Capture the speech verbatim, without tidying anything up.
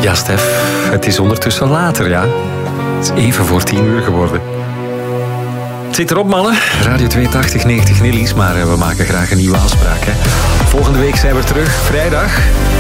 Ja, Stef, het is ondertussen later, ja. Het is even voor tien uur geworden. Het zit erop, mannen. Radio tweeëntachtig negentig Nillies, maar we maken graag een nieuwe afspraak. Hè. Volgende week zijn we terug, vrijdag.